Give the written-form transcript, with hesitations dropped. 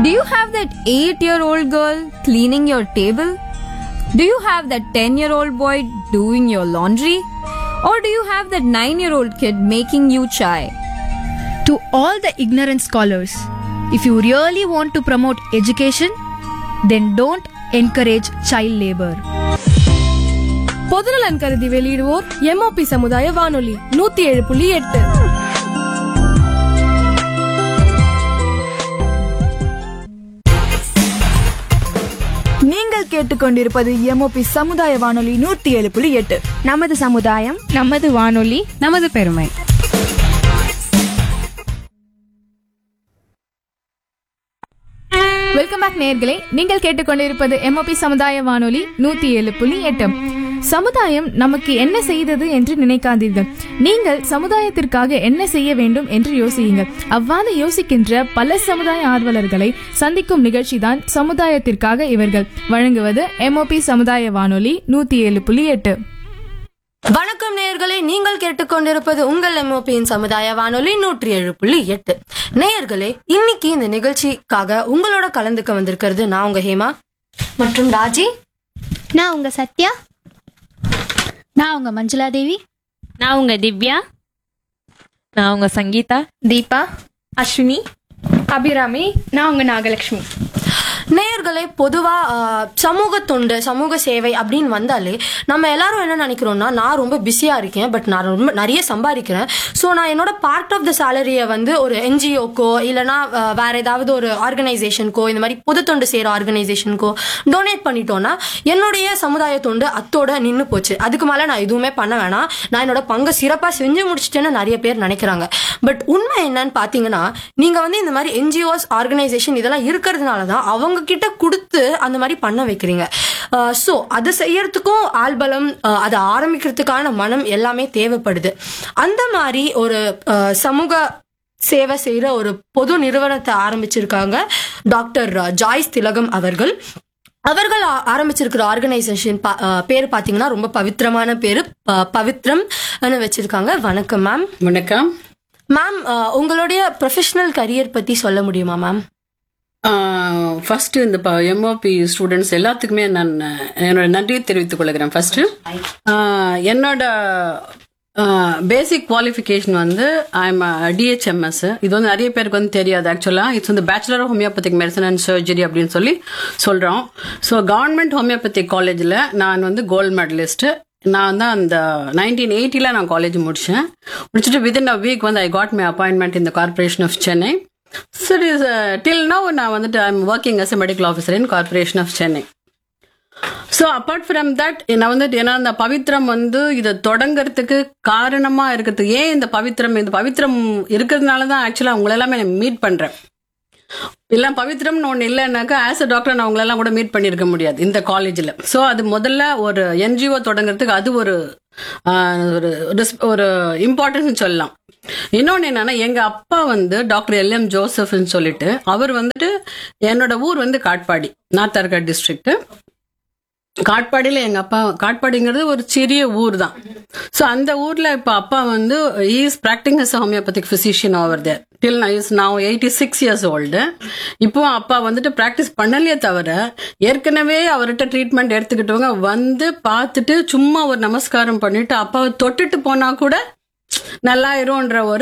Do you have that 8-year-old girl cleaning your table? Do you have that 10-year-old boy doing your laundry? Or do you have that 9-year-old kid making you chai? To all the ignorant scholars, if you really want to promote education, then don't encourage child labor. பொதுநலன் கருதி வெளியிடுவோர் MOP சமுதாய வானொலி 107.8. நீங்கள் கேட்டுக்கொண்டிருப்பது MOP சமுதாய வானொலி 107.8. நமது சமுதாயம், நமது வானொலி, நமது பெருமை. வெல்கம் பேக் நேயர்களே, நீங்கள் கேட்டுக்கொண்டிருப்பது எம்ஓபி சமுதாய வானொலி 107.8. சமுதாயம் நமக்கு என்ன செய்தது என்று நினைக்காதீர்கள், நீங்கள் சமுதாயத்திற்காக என்ன செய்ய வேண்டும் என்று யோசியுங்கள். அவ்வாறு யோசிக்கின்ற பல சமுதாய ஆர்வலர்களை சந்திக்கும் நிகழ்ச்சிதான் சமுதாயத்திற்காக இவர்கள் வழங்குவது எம்ஓபி சமுதாய வானொலி 107.8. வணக்கம் நேயர்களே, நீங்கள் கேட்டுக்கொண்டிருப்பது உங்கள் எம்ஓபியின் சமுதாய வானொலி 107.8. நேயர்களே, இன்னைக்கு இந்த நிகழ்ச்சிக்காக உங்களோட கலந்துக்க வந்திருக்கிறது நான் உங்க ஹேமா மற்றும் ராஜி. நான் உங்க சத்யா. நான் உங்க மஞ்சுளா தேவி. நான் உங்க திவ்யா. நான் உங்க சங்கீதா. தீபா, அஸ்வினி, அபிராமி. நான் உங்க நாகலட்சுமி. நேயர்களே, பொதுவா சமூக தொண்டு, சமூக சேவை அப்படின்னு வந்தாலே நம்ம எல்லாரும் என்ன நினைக்கிறோம்னா, நான் ரொம்ப பிஸியா இருக்கேன், பட் நான் ரொம்ப நிறைய சம்பாதிக்கிறேன், ஸோ நான் என்னோட பார்ட் ஆஃப் த சேலரியை வந்து ஒரு என்ஜிஓக்கோ இல்லைனா வேற ஏதாவது ஒரு ஆர்கனைசேஷனுக்கோ, இந்த மாதிரி பொது தொண்டு செய்யற ஆர்கனைசேஷனுக்கோ டொனேட் பண்ணிட்டோம்னா என்னுடைய சமுதாய தொண்டு அத்தோட நின்று போச்சு, அதுக்கு மேல நான் எதுவுமே பண்ண வேணாம், நான் என்னோட பங்கை சிறப்பா செஞ்சு முடிச்சிட்டேன்னு நிறைய பேர் நினைக்கிறாங்க. பட் உண்மை என்னன்னு பாத்தீங்கன்னா, நீங்க வந்து இந்த மாதிரி என்ஜிஓஸ், ஆர்கனைசேஷன் இதெல்லாம் இருக்கிறதுனாலதான் அவங்க கிட்ட கொடுத்து அந்த மாதிரி பண்ண வைக்கிறீங்க. சோ அதை செய்யறதுக்கும் ஆள்பலம், அதை ஆரம்பிக்கிறதுக்கான மனம் எல்லாமே தேவைப்படுது. அந்த மாதிரி ஒரு சமூக சேவை செய்யற ஒரு பொது நிறுவனத்தை ஆரம்பிச்சிருக்காங்க டாக்டர் ஜாய்ஸ் திலகம் அவர்கள். அவர்கள் ஆரம்பிச்சிருக்கிற ஆர்கனைசேஷன் பேரு பாத்தீங்கன்னா ரொம்ப பவித்திரமான பேரு, பவித்ரம் வச்சிருக்காங்க. வணக்கம் மேம். வணக்கம் மேம். உங்களுடைய ப்ரொஃபஷனல் கரியர் பத்தி சொல்ல முடியுமா மேம்? ஃபர்ஸ்ட் இந்த எம்ஓபி ஸ்டூடெண்ட்ஸ் எல்லாத்துக்குமே நான் என்னோட நன்றியை தெரிவித்துக் கொள்கிறேன். ஃபர்ஸ்ட் என்னோட பேசிக் குவாலிஃபிகேஷன் வந்து ஐஎம் டிஹெச்எம்எஸ். இது வந்து நிறைய பேருக்கு வந்து தெரியாது. ஆக்சுவலா இட்ஸ் வந்து bachelor of homeopathic medicine and surgery அப்படின்னு சொல்லி சொல்றோம். ஸோ கவர்மெண்ட் ஹோமியோபதிக் காலேஜில் நான் வந்து கோல்டு மெடலிஸ்ட். நான் தான் அந்த 1980 நான் காலேஜ் முடிச்சுட்டு வித்தின் அ வீக் வந்து I got my appointment in the corporation of Chennai. சரி, டில் நவ் நான் வந்துட்டு I am working as a medical officer in corporation of Chennai. So apart from that நான் வந்துட்டு ஏன்னா இந்த பவித்ரம் வந்து இதை தொடங்கிறதுக்கு காரணமா இருக்கிறதுக்கு இந்த பவித்ரம் இருக்கிறதுனால தான் ஆக்சுவலாக உங்களெல்லாமே நான் மீட் பண்றேன். இல்லை பவித்ரம்னு ஒன்று இல்லைன்னாக்கா ஆஸ் அ டாக்டர் நான் உங்களெல்லாம் கூட மீட் பண்ணியிருக்க முடியாது இந்த காலேஜில். ஸோ அது முதல்ல ஒரு என்ஜிஓ தொடங்குறதுக்கு அது ஒரு இம்பார்ட்டன்ஸ் சொல்லலாம். இன்னொன்னு என்னன்னா, எங்க அப்பா வந்து டாக்டர் LM ஜோசப்னு சொல்லிட்டு, அவர் வந்துட்டு என்னோட ஊர் வந்து காட்பாடி, நார்த் ஆர்காட் டிஸ்ட்ரிக்ட். காட்பாடியில எங்க அப்பா, காட்பாடிங்கிறது ஒரு சிறிய ஊர் தான். ஸோ அந்த ஊர்ல இப்ப அப்பா வந்து is பிராக்டிங் as homeopathic physician over there till now 86 years old. இப்போ அப்பா வந்துட்டு பிராக்டிஸ் பண்ணலையே தவிர ஏற்கனவே அவர்கிட்ட ட்ரீட்மெண்ட் எடுத்துக்கிட்டவங்க வந்து பார்த்துட்டு சும்மா ஒரு நமஸ்காரம் பண்ணிட்டு அப்பாவை தொட்டுட்டு போனா கூட நல்லாயிரும்ன்ற ஒரு